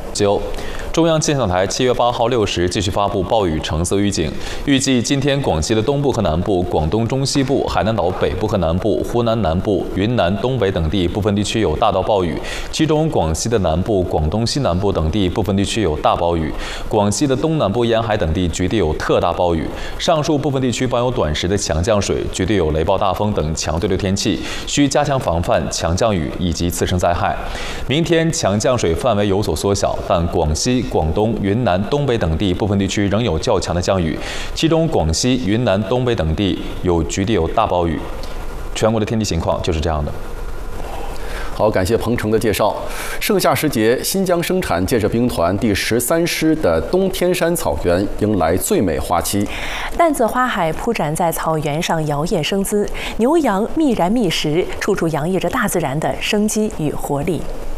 9，中央气象台7月8号6时继续发布暴雨橙色预警，预计今天广西的东部和南部、广东中西部、海南岛北部和南部、湖南南部、云南东北等地部分地区有大到暴雨，其中广西的南部、广东西南部等地部分地区有大暴雨，广西的东南部沿海等地局地有特大暴雨。上述部分地区伴有短时的强降水，局地有雷暴大风等强对流天气，需加强防范强降雨以及次生灾害。明天强降水范围有所缩小，但广西、广东、云南、东北等地部分地区仍有较强的降雨，其中广西、云南、东北等地局地有大暴雨。全国的天气情况就是这样的。 好，感谢彭程的介绍。盛夏时节，新疆生产建设兵团第13师的东天山草原迎来最美花期， 淡紫花海铺展在草原上，摇曳生姿，牛羊密然觅食，处处洋溢着大自然的生机与活力。